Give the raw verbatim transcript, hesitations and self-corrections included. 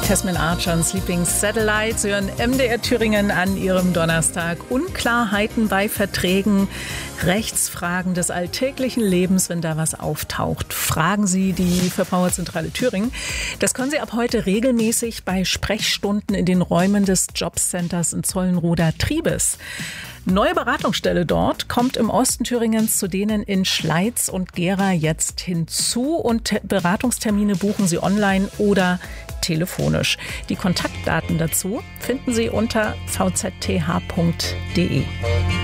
Tesman Archer und Sleeping Satellite. Sie hören M D R Thüringen an Ihrem Donnerstag. Unklarheiten bei Verträgen, Rechtsfragen des alltäglichen Lebens, wenn da was auftaucht. Fragen Sie die Verbraucherzentrale Thüringen. Das können Sie ab heute regelmäßig bei Sprechstunden in den Räumen des Jobcenters in Zollenroda-Triebes. Neue Beratungsstelle dort kommt im Osten Thüringens zu denen in Schleiz und Gera jetzt hinzu. Und Beratungstermine buchen Sie online oder telefonisch. Die Kontaktdaten dazu finden Sie unter v z t h punkt d e.